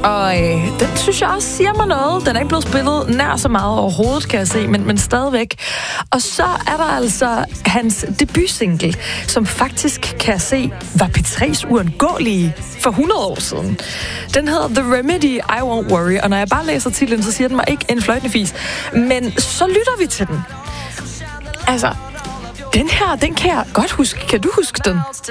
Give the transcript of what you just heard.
Og den synes jeg også siger mig noget. Den er ikke blevet spillet nær så meget overhovedet, kan jeg se, men stadigvæk. Og så er der altså hans debutsingle, som faktisk, kan jeg se, var P3's uundgåelige for 100 år siden. Den hedder The Remedy, I Won't Worry, og når jeg bare læser titlen, så siger den mig ikke en fløjtende fis. Men så lytter vi til den. Altså, den her, den kan jeg godt huske. Kan du huske den?